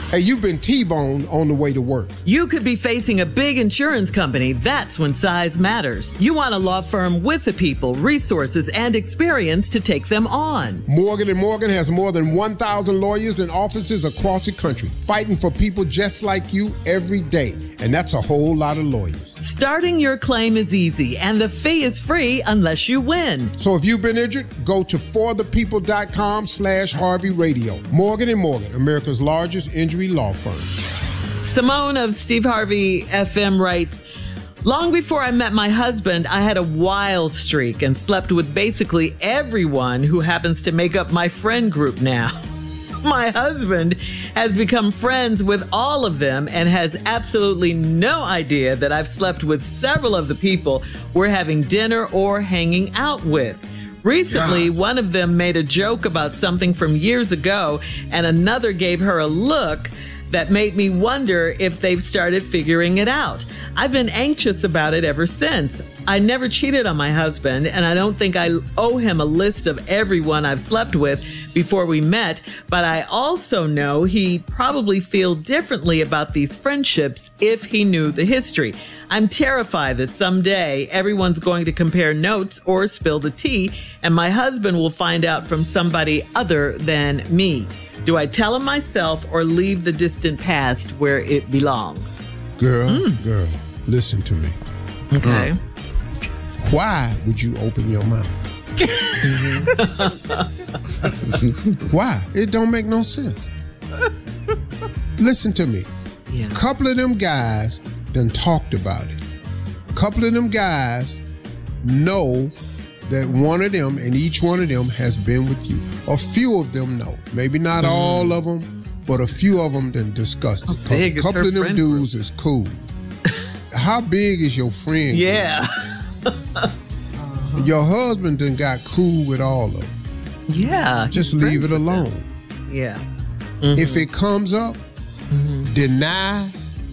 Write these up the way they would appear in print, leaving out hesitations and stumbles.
Hey, you've been T-boned on the way to work. You could be facing a big insurance company. That's when size matters. You want a law firm with the people, resources, and experience to take them on. Morgan & Morgan has more than 1,000 lawyers in offices across the country, fighting for people just like you every day. And that's a whole lot of lawyers. Starting your claim is easy, and the fee is free unless you win. So if you've been injured, go to forthepeople.com/Harvey Radio. Morgan & Morgan, America's largest injury law firm. Simone of Steve Harvey FM writes, long before I met my husband, I had a wild streak and slept with basically everyone who happens to make up my friend group now. My husband has become friends with all of them and has absolutely no idea that I've slept with several of the people we're having dinner or hanging out with. Recently, one of them made a joke about something from years ago, and another gave her a look that made me wonder if they've started figuring it out. I've been anxious about it ever since. I never cheated on my husband, and I don't think I owe him a list of everyone I've slept with before we met, but I also know he'd probably feel differently about these friendships if he knew the history. I'm terrified that someday everyone's going to compare notes or spill the tea, and my husband will find out from somebody other than me. Do I tell him myself or leave the distant past where it belongs? Girl, listen to me. Okay. Why would you open your mouth? Why? It don't make no sense. Listen to me. Yeah. Couple of them guys done talked about it. Couple of them guys know that one of them and each one of them has been with you. A few of them know. Maybe not all of them, but a few of them done discussed it. Because a couple of them dudes is cool. How big is your friend? Yeah. Your husband done got cool with all of them. Yeah. Just leave it alone. Yeah. If it comes up, deny.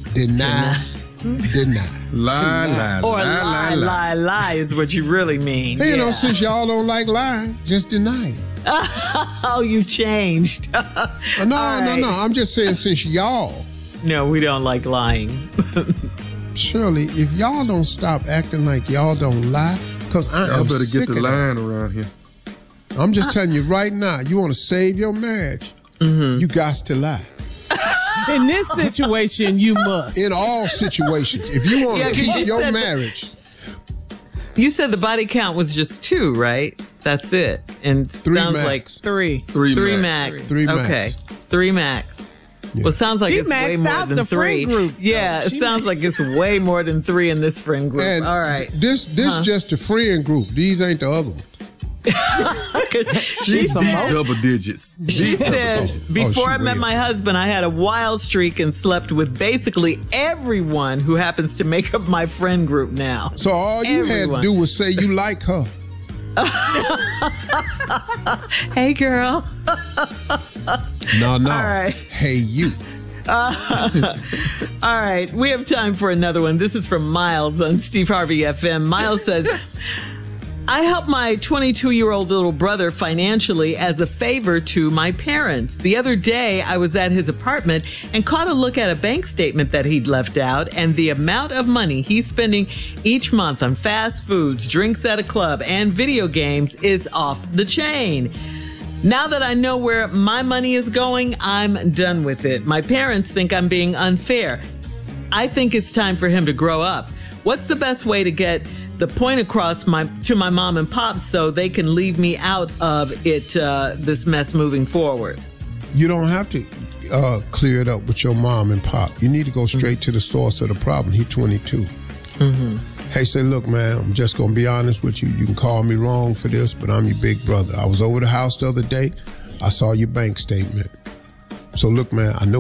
Lie is what you really mean. Hey, you know, since y'all don't like lying, just deny it. Oh, you changed. No. I'm just saying, since y'all. No, we don't like lying. Shirley, if y'all don't stop acting like y'all don't lie, because I'm better sick get the of line that. around here. I'm just telling you right now, you want to save your marriage, you got to lie. In this situation, you must. In all situations. If you want to keep your marriage. You said the body count was just 2, right? That's it. And 3 sounds max. like 3. 3 max. 3 max. Okay. 3 max. Yeah. Well, it sounds like she it's way maxed more out than the 3. friend group, yeah, it sounds like it's way more than 3 in this friend group. And all right. This just the friend group. These ain't the other ones. She said, double digits. She said, before I met my husband, I had a wild streak and slept with basically everyone who happens to make up my friend group now. So all you had to do was say you like her. Hey, girl. No. All right. Hey, you. All right. We have time for another one. This is from Miles on Steve Harvey FM. Miles says, I help my 22-year-old little brother financially as a favor to my parents. The other day, I was at his apartment and caught a look at a bank statement that he'd left out, and the amount of money he's spending each month on fast foods, drinks at a club, and video games is off the chain. Now that I know where my money is going, I'm done with it. My parents think I'm being unfair. I think it's time for him to grow up. What's the best way to get the point across to my mom and pop so they can leave me out of it, this mess moving forward? You don't have to clear it up with your mom and pop. You need to go straight to the source of the problem. He's 22. Hey, say, look, man, I'm just going to be honest with you. You can call me wrong for this, but I'm your big brother. I was over the house the other day. I saw your bank statement. So, look, man, I know